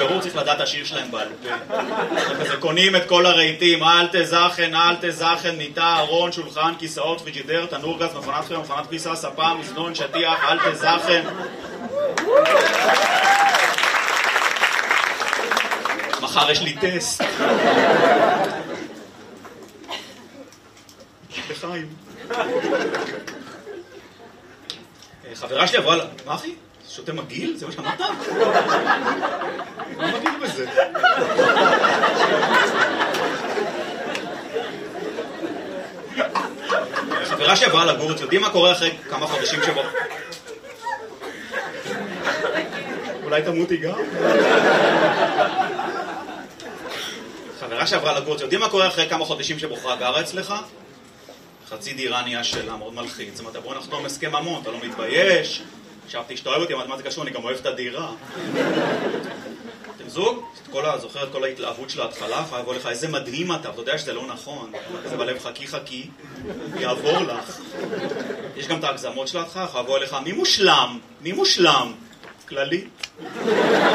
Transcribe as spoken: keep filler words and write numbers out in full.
בבירור צריך לדעת השיר שלהם בעל פה. כזה קונים את כל הרהיטים, אל תזכן, אל תזכן, מיטה, ארון, שולחן, כיסאות, פריג'ידר, תנור גז, מכונת חום, מכונת כביסה, ספה, מזנון, שטיח, אל תזכן. מחר יש לי טסט. בחיים. חברה שלי עברה לה, מה אחי? שותה מגיל? זה מה שאמרת? מה מגיל בזה? חברה שלי עברה לגור, אתם יודעים מה קורה אחרי כמה חודשים שבו? אולי תמותי גם? חברה שעברה לגור, אתם יודעים מה קורה אחרי כמה חודשים שבוחרה גרה אצלך? חצי דירה נהיה שלה, מאוד מלחיץ. זאת אומרת, בוא נחתום הסכם ממון, אתה לא מתבייש. חשבתי שאתה אוהב אותי, מה זה קשור? אני גם אוהב את הדירה. אתם זוג? זוכר את כל ההתלהבות של ההתחלה, יכולה לבוא לך, איזה מדהים אתה, אתה יודע שזה לא נכון. זה בלב חכי חכי, יעבור לך. יש גם את ההגזמות של ההתחלה, יכולה לבוא לך, מי מושלם? מי מושלם? כללי.